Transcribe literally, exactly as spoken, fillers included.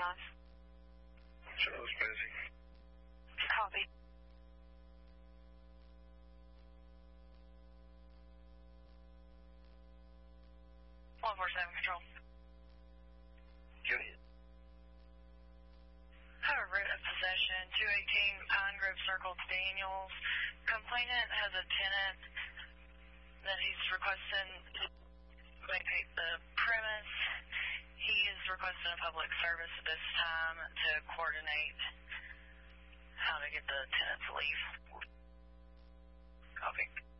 on? Show's busy. Copy. one four seven control. Go ahead. Have a writ of possession, two eighteen Pine Grove Circle, Daniels. Complainant has a tenant that he's requesting to vacate the premise. He is requesting a public service at this time to coordinate how to get the tenant to leave. Copy.